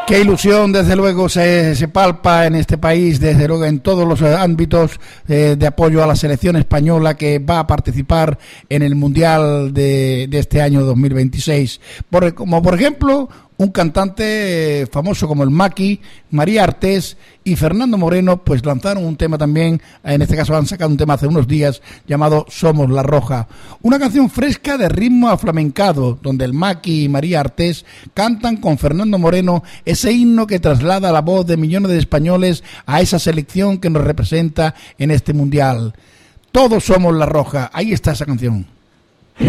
Qué ilusión, desde luego, se palpa en este país, desde luego en todos los ámbitos de apoyo a la selección española que va a participar en el Mundial de este año 2026. Como por ejemplo, un cantante famoso como el Maki, María Artés y Fernando Moreno, pues lanzaron un tema también, en este caso han sacado un tema hace unos días llamado Somos la Roja. Una canción fresca de ritmo aflamencado, donde el Maki y María Artés cantan con Fernando Moreno ese himno que traslada la voz de millones de españoles a esa selección que nos representa en este Mundial. Todos somos la Roja, ahí está esa canción.